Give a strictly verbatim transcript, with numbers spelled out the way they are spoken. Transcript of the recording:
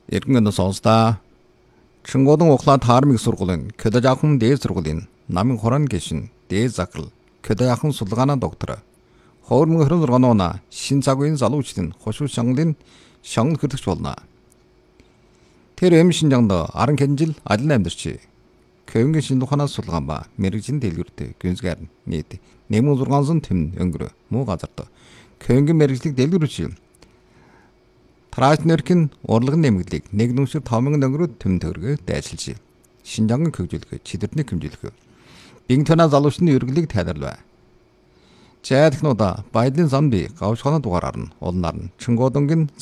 Иргэн сонс다. 중고등 옥라 타르믹 сургуулийн 교대작품 дээд сургуулийн намын хорон гişin дээд захирал 교대작품 судалгааны доктор хоёр мыңยี่สิบsáu оноо шин цагийн залуучдын хошуу шангалын шангал хөтлөгч болно. Тэр эм шинжаанд аран хэнжил адилхан амьдарч көөнгийн шинж ухаанаас судалгаан ба мэрэгжлийн дэлгүүрт гүнзгийр нийт нэг сая зургаан зуун тэм өнгөрөө муу газарт көөнгийн мэрэгжлийг дэлгүүрч Трашнеркин урлагын нэмэгдлийг нэг нүсэр таван мянган өнгөрөө төм төгрөгөөр дайчилж Шинжаангын хөгжүүлэх, чидэртнийг хэмжүүлэх. Бинтона залуучны ерөнхийлөг тайлбарлав. Жаадхнуудаа баялын зам би гавшхана дугаараар нь улнаар нь Чонгодонгийн